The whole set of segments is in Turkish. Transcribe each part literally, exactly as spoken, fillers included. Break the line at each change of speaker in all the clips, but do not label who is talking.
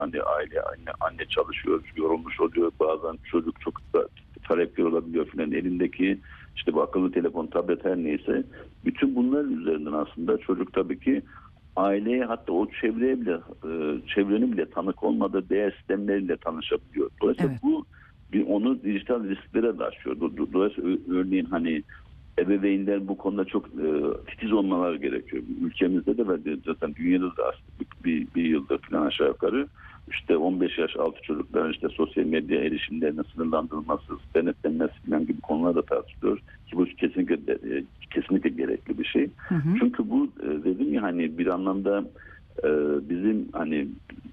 Hani aile anne, anne çalışıyor, yorulmuş oluyor. Bazen çocuk çok da talepkar olabiliyor filan. Elindeki işte bu akıllı telefon, tablet her neyse. Bütün bunların üzerinden aslında çocuk tabii ki aileye, hatta o çevreye bile e, çevrenin bile tanık olmadığı değer sistemleriyle tanışabiliyor. Dolayısıyla
Evet.
bu bir onu dijital risklere de açıyor. Dolayısıyla örneğin hani ebeveynler bu konuda çok e, titiz olmaları gerekiyor. Ülkemizde de ve zaten dünyada da aslında bir, bir yıldır falan aşağı yukarı işte on beş yaş altı çocukların işte sosyal medya erişimlerine sınırlandırılması, denetlenmesi falan gibi konular da tartışılıyor. Ki bu kesinlikle e, kesinlikle gerekli bir şey.
Hı hı.
Çünkü bu e, dedim ya hani bir anlamda e, bizim hani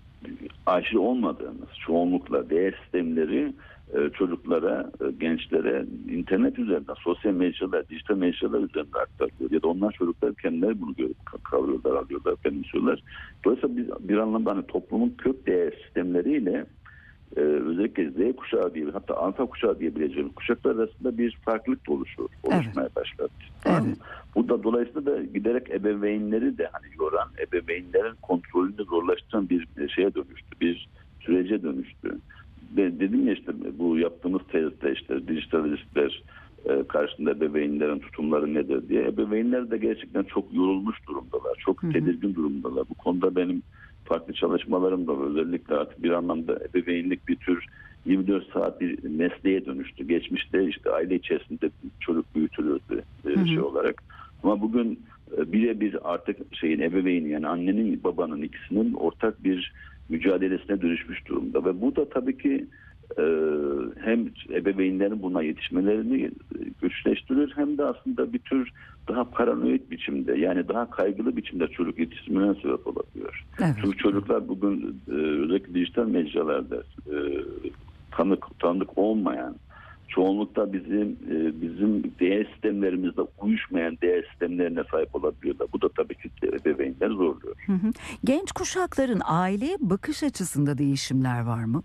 aşırı olmadığımız çoğunlukla değer sistemleri e, çocuklara, e, gençlere internet üzerinden, sosyal mecralar, dijital mecralar üzerinden aktarılıyor. Ya da onlar çocuklar kendileri bunu görüp kavruyorlar, alıyorlar, benimsiyorlar. Dolayısıyla biz bir anlamda hani toplumun kök değer sistemleriyle e, özellikle Z kuşağı diye, hatta alfa kuşağı diyebileceğimiz kuşaklar arasında bir farklılık da oluşuyor, oluşmaya başladı. Tamam mı?
Evet.
Bu da dolayısıyla da giderek ebeveynleri de hani yoran, ebeveynlerin kontrolünü zorlaştıran bir şeye dönüştü, bir sürece dönüştü. De, dedim ya işte bu yaptığımız tezde işte dijital riskler e, karşısında ebeveynlerin tutumları nedir diye. Ebeveynler de gerçekten çok yorulmuş durumdalar, çok
Hı hı.
tedirgin durumdalar. Bu konuda benim farklı çalışmalarım da var. Özellikle artık bir anlamda ebeveynlik bir tür yirmi dört saat bir mesleğe dönüştü. Geçmişte işte aile içerisinde çocuk büyütülürdü e,
Hı hı.
şey olarak. Ama bugün e, birebir artık şeyin ebeveyni, yani annenin babanın ikisinin ortak bir mücadelesine dönüşmüş durumda ve bu da tabii ki e, hem ebeveynlerin buna yetişmelerini güçleştirir hem de aslında bir tür daha paranoid biçimde, yani daha kaygılı biçimde çocuk yetiştirmeye sebep olabiliyor.
Evet.
Çünkü çocuklar bugün e, özellikle dijital mecralarda e, tanık tanık olmayan, çoğunlukla bizim e, bizim değer sistemlerimizde uyuşmayan değer sistemlerine sahip olabiliyorlar. Bu da tabii ki ebeveynler zorluyor.
Hı hı. Genç kuşakların aileye bakış açısında değişimler var mı?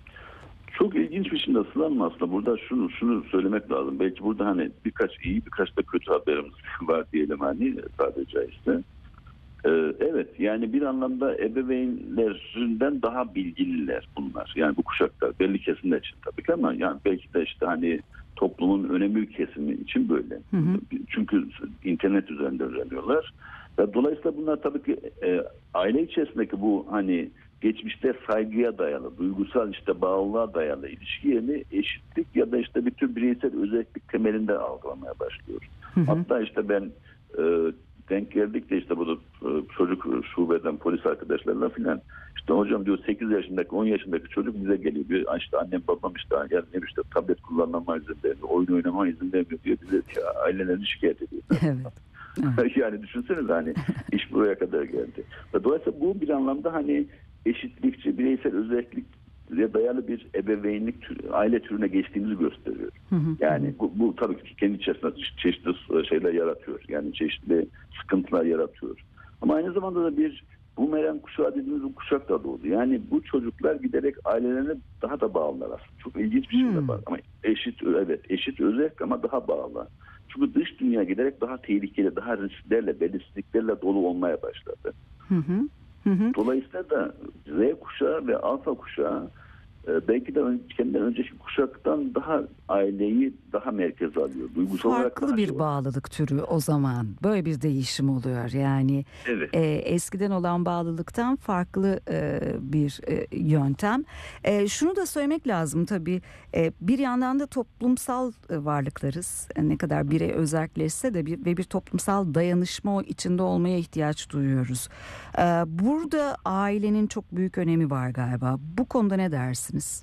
Çok ilginç bir şey nasıl ama aslında burada şunu şunu söylemek lazım. Belki burada hani birkaç iyi birkaç da kötü haberimiz var diyelim hani sadece caizse. Ee, evet, yani bir anlamda ebeveynlerinden daha bilgililer bunlar. Yani bu kuşaklar belli kesimler için tabii ki, ama yani belki de işte hani toplumun önemli bir kesimi için böyle.
Hı hı.
Çünkü internet üzerinde öğreniyorlar. Ve dolayısıyla bunlar tabii ki e, aile içerisindeki bu hani geçmişte saygıya dayalı, duygusal işte bağlılığa dayalı ilişki yerine eşitlik ya da işte bütün bireysel özellik temelinde algılamaya başlıyor.
Hı hı.
Hatta işte ben e, denk geldik de işte bu çocuk şubeden polis arkadaşlarla filan, işte hocam diyor sekiz yaşındaki on yaşındaki çocuk bize geliyor diyor, işte annem babam işte yani işte tablet kullanmama izin vermiyor, oyun oynamama izin vermiyor diyor, bize ya, ailelerini şikayet ediyor.
Evet. Evet.
Yani düşünsenize hani iş buraya kadar geldi. Ve dolayısıyla bu bir anlamda hani eşitlikçi, bireysel özellikle dayalı bir ebeveynlik türü, aile türüne geçtiğimizi gösteriyor.
Hı hı.
Yani bu, bu tabii ki kendi içerisinde çeşitli şeyler yaratıyor. Yani çeşitli sıkıntılar yaratıyor. Ama aynı zamanda da bir bumerang kuşağı dediğimiz bu kuşak da doğdu. Yani bu çocuklar giderek ailelerine daha da bağlılar aslında. Çok ilginç bir şey de var. Ama eşit, evet eşit özellik ama daha bağlı. Çünkü dış dünya giderek daha tehlikeli, daha risklerle, belirsizliklerle dolu olmaya başladı.
Hı hı. Hı hı.
Dolayısıyla da Z kuşağı ve alfa kuşağı e, belki de kendinden önceki kuşaktan daha aileyi daha merkeze alıyor. Duygusal olarak
Farklı
daha
bir
şey.
bağlılık türü o zaman. Böyle bir değişim oluyor. Yani
Evet.
e, eskiden olan bağlılıktan farklı e, bir e, yöntem. E, şunu da söylemek lazım tabii. E, bir yandan da toplumsal e, varlıklarız. E, ne kadar birey özelleşse de bir, ve bir toplumsal dayanışma içinde olmaya ihtiyaç duyuyoruz. E, burada ailenin çok büyük önemi var galiba. Bu konuda ne dersiniz?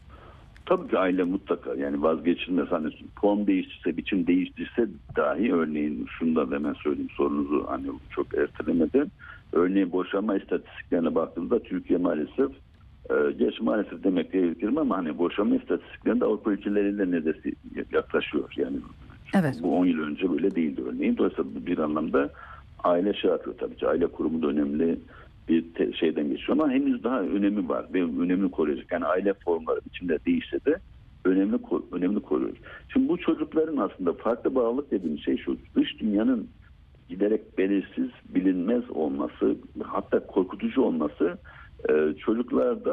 Tabii ki aile mutlaka, yani vazgeçilmez. Hani form değiştirse, biçim değiştirse dahi, örneğin şunu da hemen söyleyeyim sorunuzu hani çok ertelemeden. Örneğin boşanma istatistiklerine baktığımızda Türkiye maalesef, e, gerçi maalesef demek gerekir ama hani boşanma istatistiklerinde Avrupa ülkeleriyle neredeyse yaklaşıyor. Yani
Evet.
bu on yıl önce böyle değildi örneğin. Dolayısıyla bir anlamda aile şey yapıyor tabii ki. Aile kurumu da önemli bir te- şeyden geçiyor ama henüz daha önemi var ve önemli koruyacak. Yani aile formları biçimde değişse de önemli önemli koruyor. Şimdi bu çocukların aslında farklı bağlılık dediğim şey şu: dış dünyanın giderek belirsiz, bilinmez olması, hatta korkutucu olması e, çocuklarda